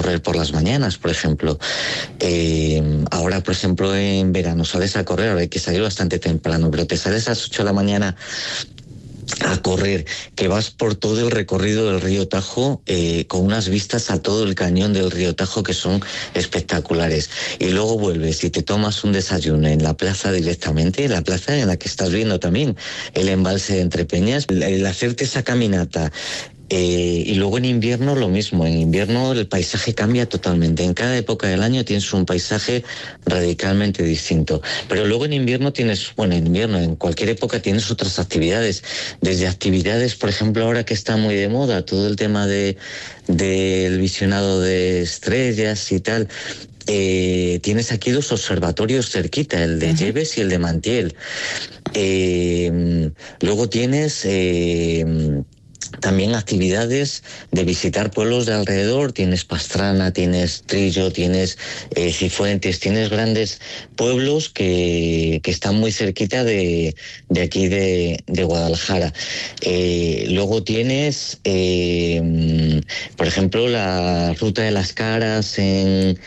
correr por las mañanas, por ejemplo. Ahora, por ejemplo, en verano sales a correr, ahora hay que salir bastante temprano, pero te sales a las 8 de la mañana a correr, que vas por todo el recorrido del río Tajo, con unas vistas a todo el cañón del río Tajo que son espectaculares, y luego vuelves y te tomas un desayuno en la plaza directamente, la plaza en la que estás viendo también el embalse de Entrepeñas, el hacerte esa caminata. Y luego en invierno lo mismo, en invierno el paisaje cambia totalmente, en cada época del año tienes un paisaje radicalmente distinto, pero luego en invierno en cualquier época tienes otras actividades, desde actividades, por ejemplo, ahora que está muy de moda todo el tema del visionado de estrellas y tal. Tienes aquí 2 observatorios cerquita, el de Lleves y el de Mantiel. Luego tienes también actividades de visitar pueblos de alrededor, tienes Pastrana, tienes Trillo, tienes Cifuentes, tienes grandes pueblos que están muy cerquita de aquí de Guadalajara. Luego tienes, por ejemplo, la Ruta de las Caras en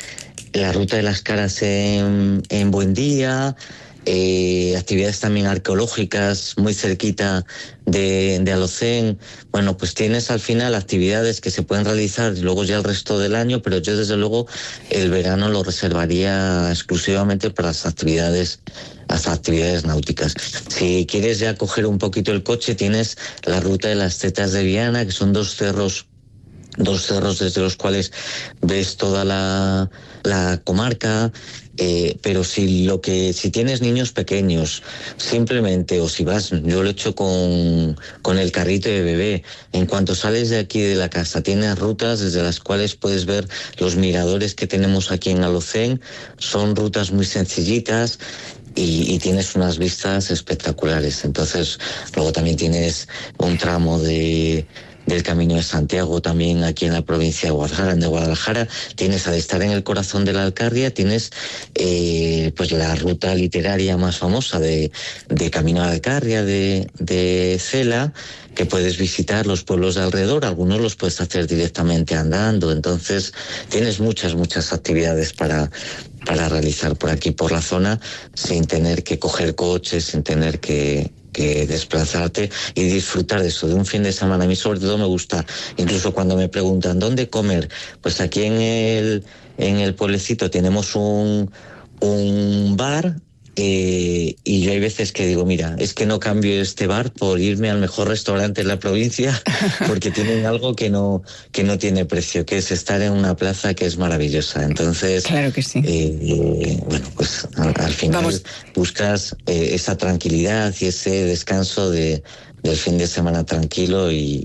Buendía. Actividades también arqueológicas muy cerquita de Alocén. Bueno, pues tienes al final actividades que se pueden realizar luego ya el resto del año, pero yo desde luego el verano lo reservaría exclusivamente para las actividades náuticas. Si quieres ya coger un poquito el coche, tienes la Ruta de las Tetas de Viana, que son 2 cerros desde los cuales ves toda la comarca. Pero si tienes niños pequeños, simplemente, o si vas, yo lo he hecho con el carrito de bebé, en cuanto sales de aquí de la casa, tienes rutas desde las cuales puedes ver los miradores que tenemos aquí en Alocén. Son rutas muy sencillitas y tienes unas vistas espectaculares. Entonces, luego también tienes un tramo del Camino de Santiago también aquí en la provincia de Guadalajara. Tienes, al estar en el corazón de la Alcarria, tienes pues la ruta literaria más famosa de Camino a la Alcarria de Cela, que puedes visitar los pueblos de alrededor, algunos los puedes hacer directamente andando. Entonces tienes muchas actividades para realizar por aquí, por la zona, sin tener que coger coches, sin tener que desplazarte, y disfrutar de eso, de un fin de semana. A mí sobre todo me gusta, incluso cuando me preguntan ¿dónde comer? Pues aquí en el pueblecito tenemos un bar, y yo hay veces que digo, mira, es que no cambio este bar por irme al mejor restaurante de la provincia, porque tienen algo que no tiene precio, que es estar en una plaza que es maravillosa. Entonces, claro que sí. Bueno, pues al final buscas esa tranquilidad y ese descanso del fin de semana tranquilo y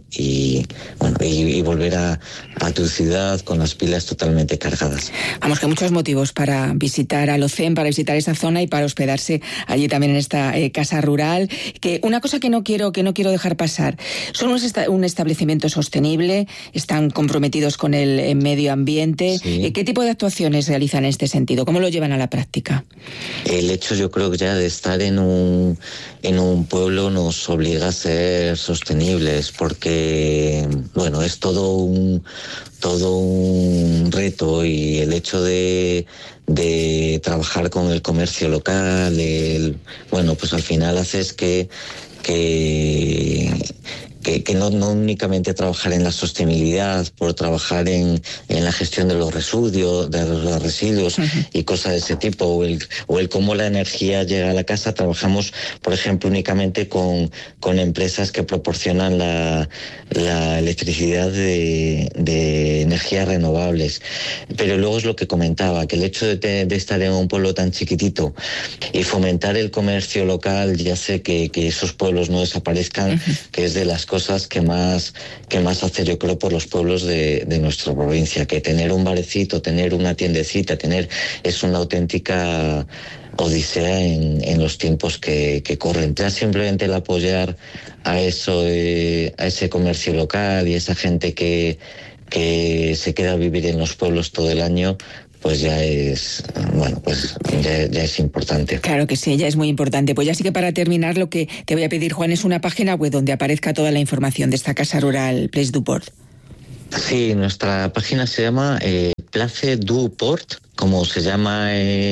volver a tu ciudad con las pilas totalmente cargadas. Vamos, que muchos motivos para visitar Alocén, para visitar esa zona y para hospedarse allí también en esta casa rural. Que una cosa que no quiero dejar pasar, son un establecimiento sostenible, están comprometidos con el medio ambiente. Sí. ¿Qué tipo de actuaciones realizan en este sentido? ¿Cómo lo llevan a la práctica? El hecho, yo creo que ya de estar en un pueblo nos obliga a ser sostenibles, porque bueno, es todo un reto, y el hecho de trabajar con el comercio local, pues al final haces que no únicamente trabajar en la sostenibilidad por trabajar en la gestión de los residuos y cosas de ese tipo, o el cómo la energía llega a la casa. Trabajamos, por ejemplo, únicamente con empresas que proporcionan la electricidad de energías renovables. Pero luego es lo que comentaba, que el hecho de estar en un pueblo tan chiquitito y fomentar el comercio local, ya sé que esos pueblos no desaparezcan, que es de las cosas que más hace, yo creo, por los pueblos de nuestra provincia, que tener un barecito, tener una tiendecita, es una auténtica odisea en los tiempos que corren. Ya simplemente el apoyar a ese comercio local y esa gente que se queda a vivir en los pueblos todo el año, pues ya es importante. Claro que sí, ya es muy importante. Pues ya sí que para terminar, lo que te voy a pedir, Juan, es una página web donde aparezca toda la información de esta casa rural Place du Port. Sí, nuestra página se llama Place du Port, como se llama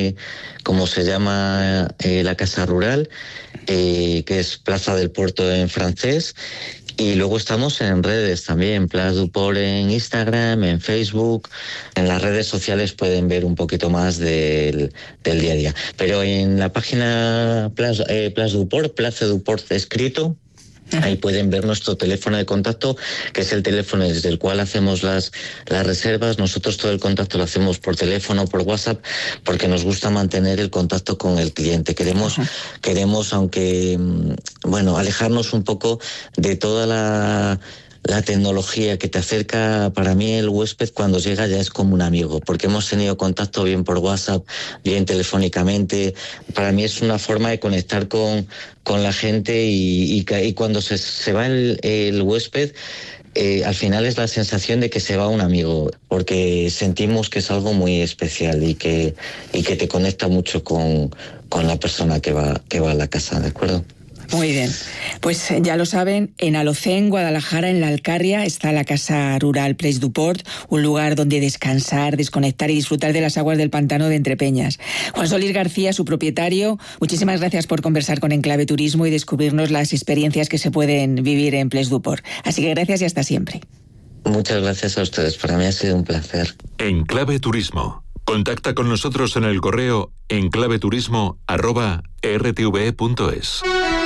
la casa rural, que es Plaza del Puerto en francés. Y luego estamos en redes también, Place du Port en Instagram, en Facebook. En las redes sociales pueden ver un poquito más del día a día. Pero en la página Place du Port, Place du Port escrito, ahí pueden ver nuestro teléfono de contacto, que es el teléfono desde el cual hacemos las reservas. Nosotros todo el contacto lo hacemos por teléfono, por WhatsApp, porque nos gusta mantener el contacto con el cliente. Queremos, aunque, alejarnos un poco de toda la tecnología que te acerca. Para mí el huésped cuando llega ya es como un amigo, porque hemos tenido contacto bien por WhatsApp, bien telefónicamente. Para mí es una forma de conectar con la gente y cuando se va el huésped, al final es la sensación de que se va un amigo, porque sentimos que es algo muy especial y que te conecta mucho con la persona que va a la casa, ¿de acuerdo? Muy bien, pues ya lo saben, en Alocén, Guadalajara, en La Alcarria, está la Casa Rural Place du Port, un lugar donde descansar, desconectar y disfrutar de las aguas del pantano de Entrepeñas. Juan Solís García, su propietario, muchísimas gracias por conversar con Enclave Turismo y descubrirnos las experiencias que se pueden vivir en Place du Port. Así que gracias y hasta siempre. Muchas gracias a ustedes, para mí ha sido un placer. Enclave Turismo. Contacta con nosotros en el correo enclaveturismo@rtve.es.